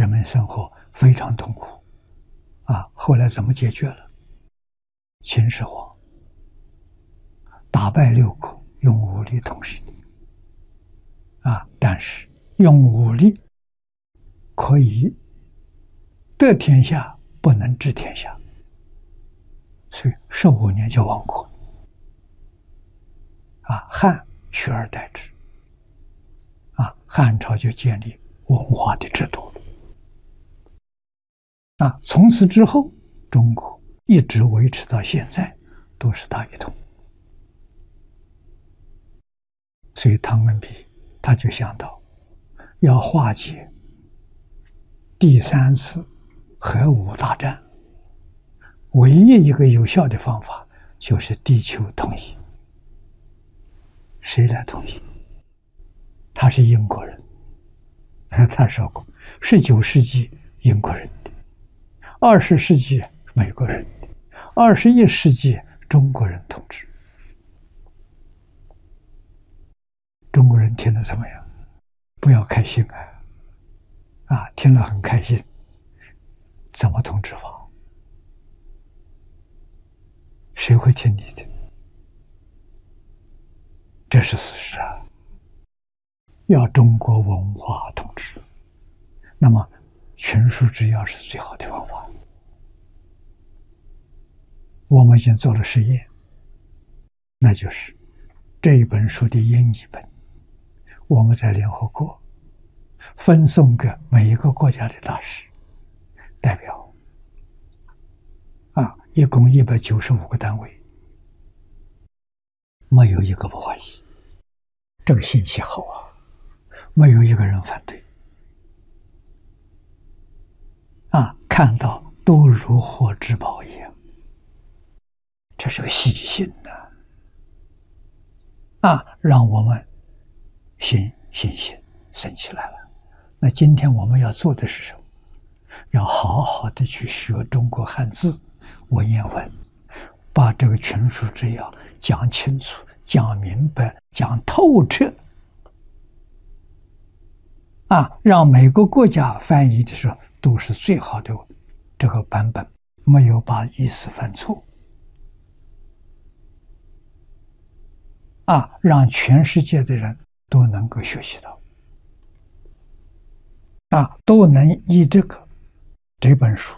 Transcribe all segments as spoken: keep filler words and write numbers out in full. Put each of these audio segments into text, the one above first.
人们生活非常痛苦。啊，后来怎么解决了？秦始皇打败六国，用武力统治你。啊，但是用武力可以得天下，不能治天下，所以十五年就亡国。啊，汉取而代之。啊，汉朝就建立文化的制度了。啊，从此之后，中国一直维持到现在，都是大一统。所以汤恩比他就想到，要化解第三次核武大战，唯一一个有效的方法就是地球统一。谁来统一？他是英国人，他说过，十九世纪英国人的，二十世纪美国人的，二十一世纪中国人统治。中国人听了怎么样？不要开心啊！啊，听了很开心。怎么统治法？谁会听你的？这是事实啊！要中国文化统治，那么群书治要是最好的方法。我们已经做了实验，那就是这一本书的英译本，我们在联合国分送给每一个国家的大使代表，啊，一共一百九十五个单位，没有一个不欢喜。这个信息好啊，没有一个人反对。啊，看到都如获至宝一样，这是个喜讯呐！啊，让我们信信心升起来了。那今天我们要做的是什么？要好好的去学中国汉字文言文，把这个群书治要讲清楚、讲明白、讲透彻。啊，让每个国家翻译的时候都是最好的这个版本，没有把意思犯错。啊，让全世界的人都能够学习到，啊，都能以这个这本书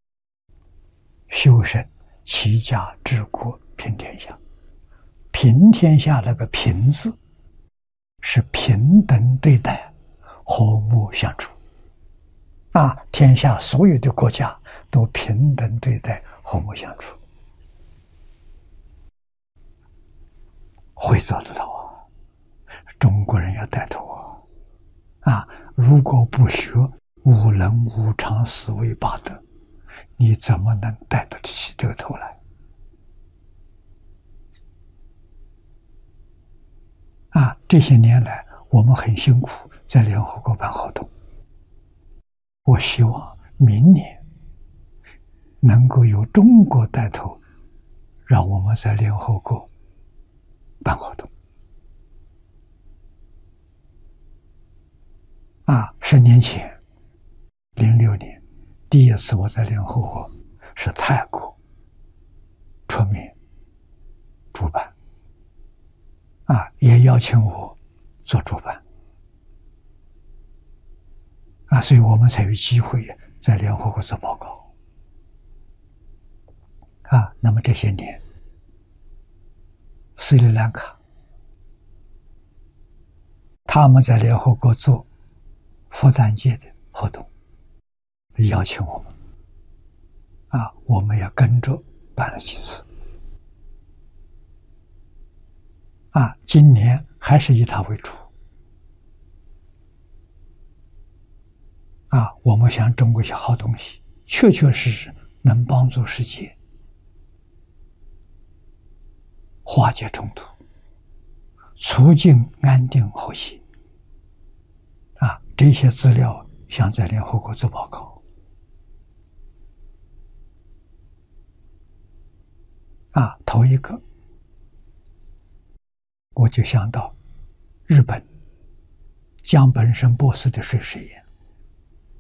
修身、齐家、治国、平天下。平天下那个平字是平等对待，和睦相处。啊，天下所有的国家都平等对待，和睦相处。会做得到啊！中国人要带头啊！啊，如果不学五伦五常四维八德，你怎么能带得起这个头来？啊，这些年来我们很辛苦，在联合国办活动。我希望明年能够由中国带头，让我们在联合国办活动。啊，十年前，零六年，第一次我在联合国是泰国出面主办，啊，也邀请我做主办。啊，所以我们才有机会在联合国做报告。啊，那么这些年，斯里兰卡他们在联合国做佛诞节的活动，邀请我们，啊，我们也跟着办了几次。啊，今年还是以它为主。啊，我们想中国一些好东西，确确实实能帮助世界化解冲突，促进安定和谐。啊，这些资料想在联合国做报告。啊，头一个我就想到日本江本胜博士的水实验。